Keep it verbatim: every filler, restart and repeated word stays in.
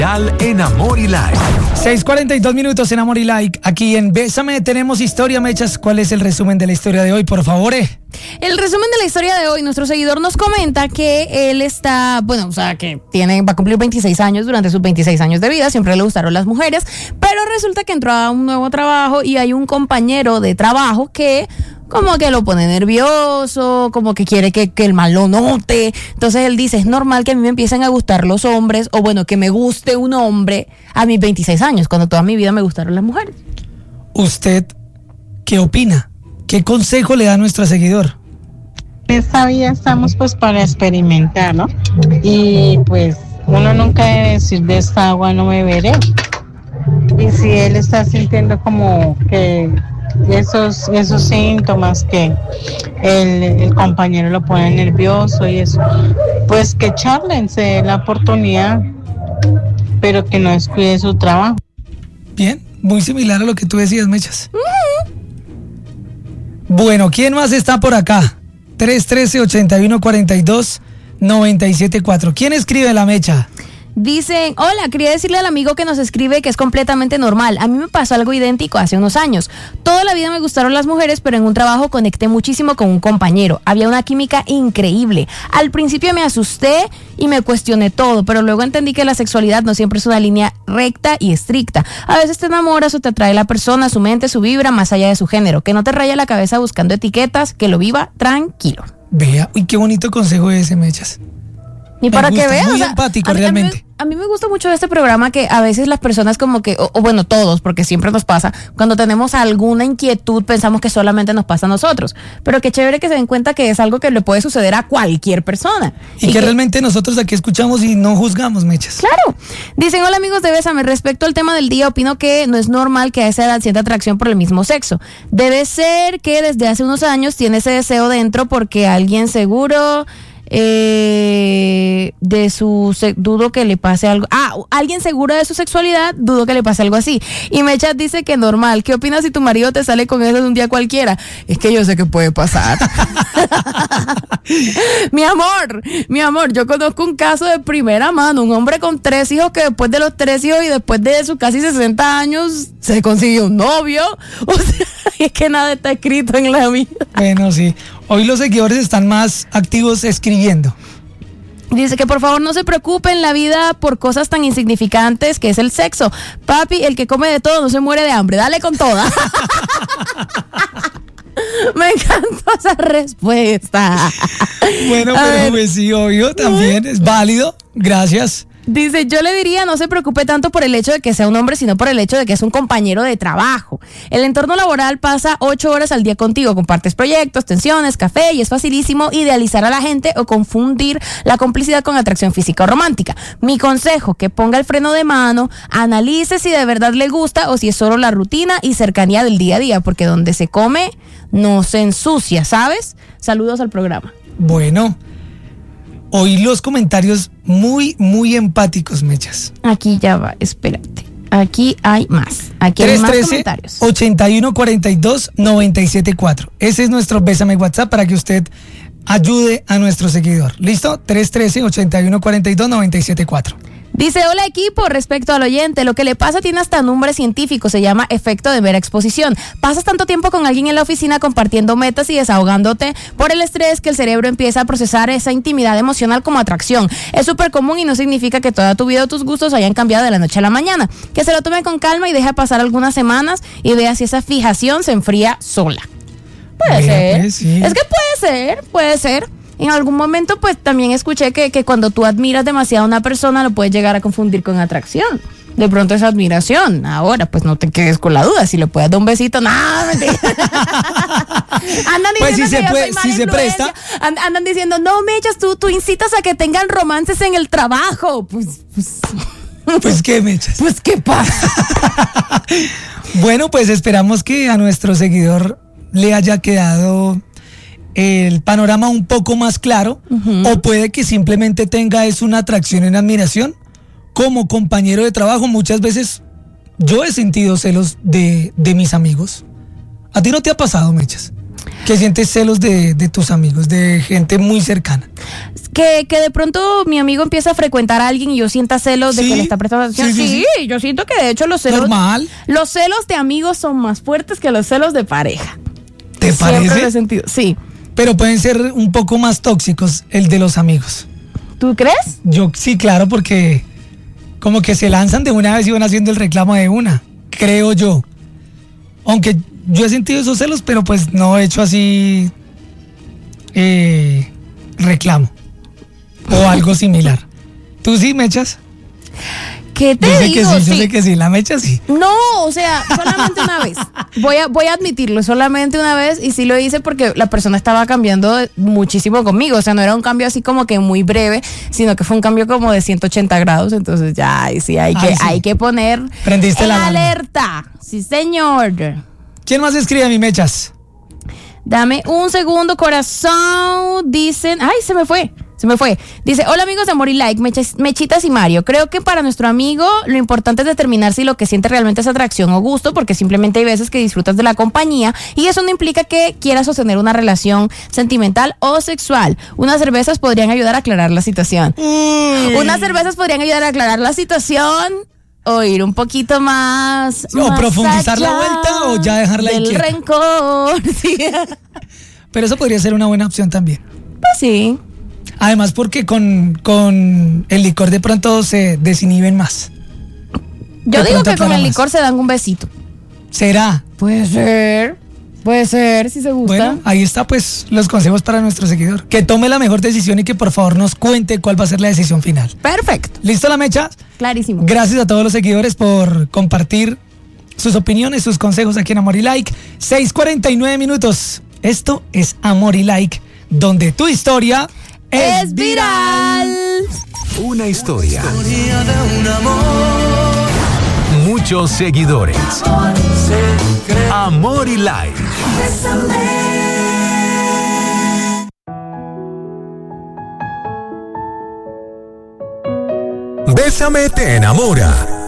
En Amor y Like. seis cuarenta y dos minutos en Amor y Like. Aquí en Bésame tenemos historia, Mechas. ¿Cuál es el resumen de la historia de hoy, por favor? Eh? El resumen de la historia de hoy, nuestro seguidor nos comenta que él está, bueno, o sea, que tiene, va a cumplir veintiséis años. Durante sus veintiséis años de vida siempre le gustaron las mujeres, pero resulta que entró a un nuevo trabajo y hay un compañero de trabajo que como que lo pone nervioso, como que quiere que, que el mal lo note. Entonces él dice, es normal que a mí me empiecen a gustar los hombres, o bueno, que me guste un hombre a mis veintiséis años, cuando toda mi vida me gustaron las mujeres. ¿Usted qué opina? ¿Qué consejo le da a nuestro seguidor? Esta vida estamos pues para experimentar, ¿no? Y pues uno nunca debe decir de esta agua no beberé. Y si él está sintiendo como que esos esos síntomas que el, el compañero lo pone nervioso y eso, pues que charlen, se dé la oportunidad, pero que no descuide su trabajo. Bien, muy similar a lo que tú decías, Mechas. Uh-huh. Bueno, ¿quién más está por acá? tres uno tres, ocho uno cuatro dos, nueve siete cuatro. ¿Quién escribe la Mecha? Dicen, hola, quería decirle al amigo que nos escribe que es completamente normal. A mí me pasó algo idéntico hace unos años. Toda la vida me gustaron las mujeres, pero en un trabajo conecté muchísimo con un compañero. Había una química increíble. Al principio me asusté y me cuestioné todo, pero luego entendí que la sexualidad no siempre es una línea recta y estricta. A veces te enamoras o te atrae la persona, su mente, su vibra, más allá de su género. Que no te raya la cabeza buscando etiquetas, que lo viva tranquilo. Vea, uy, qué bonito consejo ese, Mechas. Y para gusta, que veas, muy o sea, empático, a mí, realmente. A mí, a mí me gusta mucho este programa que a veces las personas como que, o, o bueno, todos, porque siempre nos pasa, cuando tenemos alguna inquietud pensamos que solamente nos pasa a nosotros, pero qué chévere que se den cuenta que es algo que le puede suceder a cualquier persona. Y, y que, que realmente nosotros aquí escuchamos y no juzgamos, Mechas. Claro. Dicen, hola amigos de Bésame, respecto al tema del día, opino que no es normal que a esa edad sienta atracción por el mismo sexo. Debe ser que desde hace unos años tiene ese deseo dentro porque alguien seguro... Eh, de su se, dudo que le pase algo. Ah, alguien seguro de su sexualidad, dudo que le pase algo así. Y Mechas dice que normal. ¿Qué opinas si tu marido te sale con eso de un día cualquiera? Es que yo sé que puede pasar. Mi amor, mi amor, yo conozco un caso de primera mano, un hombre con tres hijos que después de los tres hijos y después de sus casi sesenta años se consiguió un novio. O sea, es que nada está escrito en la vida. Bueno, sí. Hoy los seguidores están más activos escribiendo. Dice que por favor no se preocupen en la vida por cosas tan insignificantes que es el sexo. Papi, el que come de todo no se muere de hambre. Dale con toda. Me encantó esa respuesta. Bueno, A pero ver. pues sí, obvio, también es válido. Gracias. Dice, yo le diría, no se preocupe tanto por el hecho de que sea un hombre, sino por el hecho de que es un compañero de trabajo. El entorno laboral pasa ocho horas al día contigo, compartes proyectos, tensiones, café, y es facilísimo idealizar a la gente o confundir la complicidad con atracción física o romántica. Mi consejo, que ponga el freno de mano, analice si de verdad le gusta o si es solo la rutina y cercanía del día a día, porque donde se come no se ensucia, ¿sabes? Saludos al programa. Bueno, oí los comentarios muy, muy empáticos, Mechas. Aquí ya va, espérate. Aquí hay más. Aquí hay más comentarios. ocho uno cuatro dos, nueve siete cuatro. Ese es nuestro Bésame WhatsApp para que usted ayude a nuestro seguidor. ¿Listo? tres uno tres, ocho uno cuatro dos, nueve siete cuatro. Dice, hola equipo, respecto al oyente, lo que le pasa tiene hasta nombre científico, se llama efecto de mera exposición. Pasas tanto tiempo con alguien en la oficina compartiendo metas y desahogándote por el estrés que el cerebro empieza a procesar esa intimidad emocional como atracción. Es súper común y no significa que toda tu vida o tus gustos hayan cambiado de la noche a la mañana. Que se lo tome con calma y deje pasar algunas semanas y vea si esa fijación se enfría sola. Puede Mira, ser. pues, sí. Es que puede ser, puede ser. En algún momento, pues, también escuché que, que cuando tú admiras demasiado a una persona, lo puedes llegar a confundir con atracción. De pronto es admiración. Ahora, pues, no te quedes con la duda. Si le puedes dar un besito, nada, mentira. Andan diciendo Pues si que se yo puede- soy mala si se influencia. presta. And- andan diciendo, no, Mechas, tú, tú incitas a que tengan romances en el trabajo. Pues, pues, Pues qué, Mechas. pues, ¿qué pasa? Bueno, pues esperamos que a nuestro seguidor le haya quedado el panorama un poco más claro, uh-huh. O puede que simplemente tenga es una atracción en admiración como compañero de trabajo. Muchas veces yo he sentido celos de, de mis amigos. ¿A ti no te ha pasado, Mechas? ¿Qué sientes celos de, de tus amigos, de gente muy cercana? Que, que de pronto mi amigo empieza a frecuentar a alguien y yo sienta celos de ¿Sí? que le está prestando atención. Sí, Sí, sí, sí. yo siento que de hecho los celos. Normal. Los celos de amigos son más fuertes que los celos de pareja. ¿Te Siempre lo he parece? sentido. Sí. Pero pueden ser un poco más tóxicos el de los amigos. ¿Tú crees? Yo sí, claro, porque como que se lanzan de una vez y van haciendo el reclamo de una, creo yo. Aunque yo he sentido esos celos, pero pues no he hecho así eh, reclamo o algo similar. ¿Tú sí, Mechas? ¿Qué te Yo sé digo? que sí, yo Sí. sé que sí, la Mecha sí. No, o sea, solamente una vez. Voy a, voy a admitirlo, solamente una vez, y sí lo hice porque la persona estaba cambiando muchísimo conmigo. O sea, no era un cambio así como que muy breve, sino que fue un cambio como de ciento ochenta grados. Entonces ya, ahí sí hay que, Ay, sí. hay que poner Prendiste en la alarma. alerta. Sí, señor. ¿Quién más escribe a mi Mechas? Dame un segundo, corazón. Dicen, ay, se me fue. Se me fue. Dice, hola amigos de Amor y Like, Mechas- Mechitas y Mario. Creo que para nuestro amigo lo importante es determinar si lo que siente realmente es atracción o gusto, porque simplemente hay veces que disfrutas de la compañía y eso no implica que quieras sostener una relación sentimental o sexual. Unas cervezas podrían ayudar a aclarar la situación. Unas cervezas podrían ayudar a aclarar la situación o ir un poquito más... O más profundizar la allá vuelta o ya dejarla ahí del quieta. rencor. Sí. Pero eso podría ser una buena opción también. Pues sí. Además porque con, con el licor de pronto se desinhiben más. Yo De digo pronto que con aclara el más. licor se dan un besito. ¿Será? Puede ser. Puede ser, si se gusta. Bueno, ahí está pues los consejos para nuestro seguidor. Que tome la mejor decisión y que por favor nos cuente cuál va a ser la decisión final. Perfecto. ¿Listo la Mecha? Clarísimo. Gracias a todos los seguidores por compartir sus opiniones, sus consejos aquí en Amor y Like. seis cuarenta y nueve minutos. Esto es Amor y Like, donde tu historia es, Es viral. Una historia. Muchos seguidores. Amor y Like. Bésame te enamora.